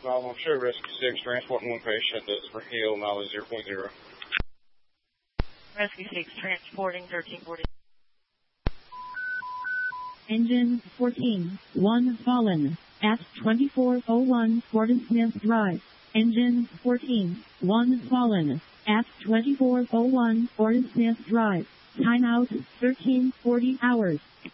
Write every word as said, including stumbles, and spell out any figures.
Miles on show, Rescue six, transporting one patient, that's for Hill, mileage zero point zero. Rescue six, transporting thirteen forty. Engine fourteen, one fallen, at twenty-four oh one Gordon Smith Drive. Engine fourteen, one fallen, at twenty-four oh one Gordon Smith Drive. Timeout thirteen forty hours.